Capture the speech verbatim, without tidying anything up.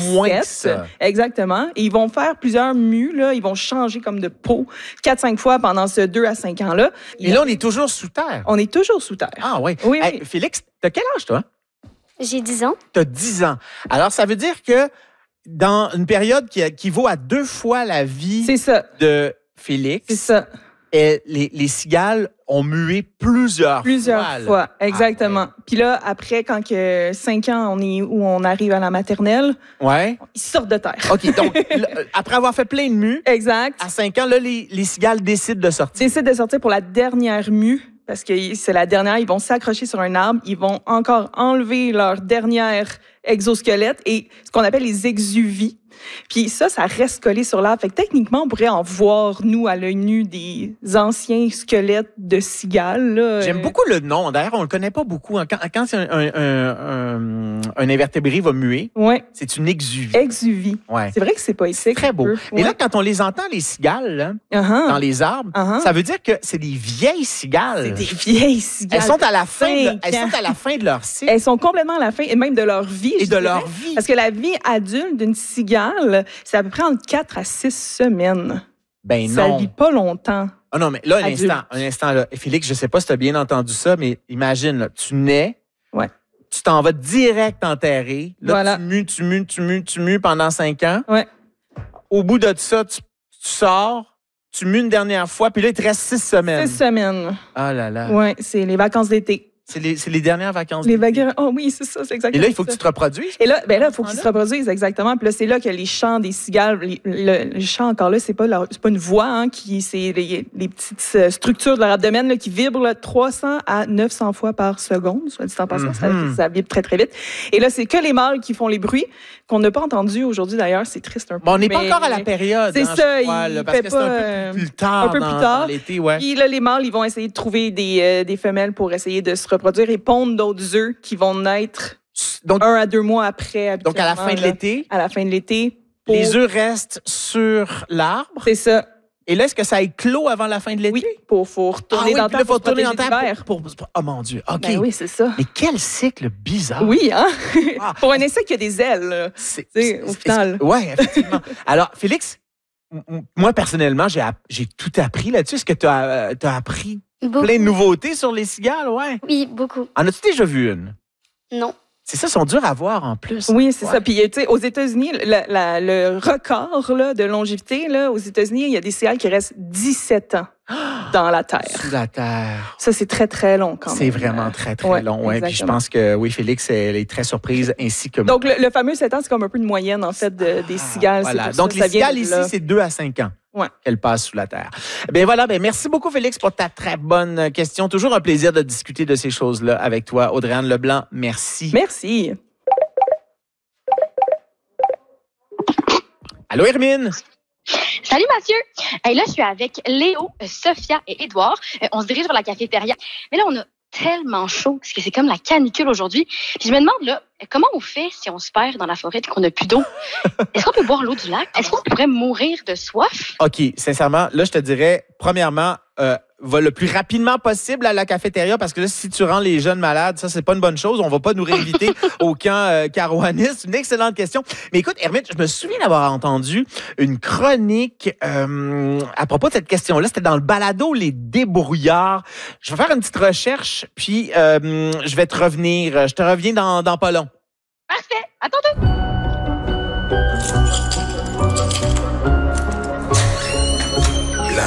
moins que sept. ça. Exactement. Et ils vont faire plusieurs mues, là. Ils vont changer comme de peau quatre cinq fois pendant ce deux à cinq ans-là. Et là, on est toujours sous terre. On est toujours sous terre. Ah oui. Oui, Hey, oui. Félix, t'as quel âge, toi? J'ai dix ans. T'as dix ans. Alors, ça veut dire que dans une période qui équivaut à deux fois la vie C'est ça. de Félix, C'est ça. et les, les cigales ont mué plusieurs, Plusieurs fois. là. fois, exactement. Ah, Puis là, après, quand que cinq ans, on est où on arrive à la maternelle, ouais. ils sortent de terre. OK, donc, là, après avoir fait plein de mues, Exact. à cinq ans, là, les, les cigales décident de Ils sortir. décident de sortir pour la dernière mue, parce que c'est la dernière. Ils vont s'accrocher sur un arbre. Ils vont encore enlever leur dernière exosquelette et ce qu'on appelle les exuvies. Puis ça, ça reste collé sur l'arbre. Fait que techniquement, on pourrait en voir, nous, à l'œil nu, des anciens squelettes de cigales. là. J'aime beaucoup le nom. D'ailleurs, on le connaît pas beaucoup. Quand, quand un, un, un, un invertébré va muer, Ouais, c'est une exuvie. exuvie. Ouais. C'est vrai que c'est poétique. C'est très beau. un peu. Et là, Ouais. quand on les entend, les cigales, là, Uh-huh. dans les arbres, Uh-huh. ça veut dire que c'est des vieilles C'est cigales. des vieilles cigales. Elles sont à la fin de, Cinq elles ans. sont à la fin de leur cycle Elles sont complètement à la fin, et même de leur vie. et je de dirais. leur vie. Parce que la vie adulte d'une cigale, c'est à peu près entre quatre à six semaines. Ben Ça non. vit pas longtemps. Ah non, mais là, un Adulte. instant, un instant, là. Félix, je sais pas si tu as bien entendu ça, mais imagine, là, tu nais, Ouais. tu t'en vas direct enterrer. Là, Voilà. tu mues, tu mues, tu mues, tu mues pendant cinq ans. Ouais. Au bout de ça, tu, tu sors, tu mues une dernière fois, puis là, il te reste six semaines. Six semaines. Ah là là. Ouais, c'est les vacances d'été. C'est les, c'est les dernières vacances. Les d'été. vacances. Oh oui, c'est ça, c'est Et exactement là, il faut que ça. tu te reproduises. Et là, ben là, il faut qu'ils Ah, se là. reproduisent exactement. Puis là, c'est là que les chants des cigales, les, le, le chant encore là, c'est pas leur- c'est pas une voix, hein, qui c'est les, les petites euh, structures de leur abdomen là, qui vibrent là, trois cents à neuf cents fois par seconde, soit dit en passant, ça, Mhm. ça vibre très très vite. Et là, c'est que les mâles qui font les bruits qu'on n'a pas entendus aujourd'hui d'ailleurs. C'est triste un peu. Bon, on n'est pas mais- encore à la période. C'est hein, ça, je crois, il là, parce fait que c'est un pas, peu euh, plus, plus tard un peu dans, plus tard. dans l'été, ouais. Puis là, les mâles, ils vont essayer de trouver des, euh, des femelles pour essayer de se reproduire et pondre d'autres œufs qui vont naître Donc, un à deux mois après. donc à la fin de habituellement, là. l'été, À la fin de l'été. pour- les œufs restent sur l'arbre. C'est ça. Et là, est-ce que ça éclot avant la fin de l'été? Oui, pour, pour Ah retourner oui, dans le puis temps là, faut pour se retourner dans protéger le temps l'hiver. pour, pour- pour- Oh mon Dieu, OK. Ben oui, c'est ça. Mais quel cycle bizarre. Oui, hein? Ah. Pour un insecte qui a des ailes. là. C'est, Tu sais, au final. Oui, effectivement. Alors, Félix, m- m- moi, personnellement, j'ai, app- j'ai tout appris là-dessus. Est-ce que tu as, appris Beaucoup. plein de nouveautés sur les cigales? Ouais. Oui, beaucoup. En as-tu déjà vu une? Non. C'est ça, ils sont durs à voir en plus. Oui, c'est Ouais. ça. Puis, tu sais, aux États-Unis, la- la- le record là, de longévité, là, aux États-Unis, il y a des cigales qui restent dix-sept ans dans la terre. Sous la terre. Ça, c'est très, très long quand même. C'est vraiment très, très Ouais, long. Ouais. Puis je exactement. pense que, oui, Félix, elle est très surprise, ainsi que moi. Donc, le, le fameux sept ans, c'est comme un peu une moyenne, en fait, de- des cigales. Ah, C'est voilà. pour ça, Donc, ça les vient cigales de ici, là. c'est deux à cinq ans Ouais. qu'elles passent sous la terre. Bien voilà, ben merci beaucoup, Félix, pour ta très bonne question. Toujours un plaisir de discuter de ces choses-là avec toi. Audrey-Anne Leblanc, merci. Merci. Allô, Hermine? Salut Mathieu! Hey, là, je suis avec Léo, euh, Sophia et Édouard. Euh, on se dirige vers la cafétéria. Mais là, on a tellement chaud, parce que c'est comme la canicule aujourd'hui. Puis je me demande, là, comment on fait si on se perd dans la forêt et qu'on n'a plus d'eau? Est-ce qu'on peut boire l'eau du lac? Est-ce qu'on pourrait mourir de soif? OK, sincèrement, là, je te dirais, premièrement, euh, va le plus rapidement possible à la cafétéria parce que là, si tu rends les jeunes malades, ça, c'est pas une bonne chose. On va pas nous réinviter au camp euh, Carouanis. C'est une excellente question. Mais écoute, Hermine, je me souviens d'avoir entendu une chronique euh, à propos de cette question-là. C'était dans le balado Les Débrouillards. Je vais faire une petite recherche, puis euh, je vais te revenir. Je te reviens dans, dans pas long. Parfait! À tantôt!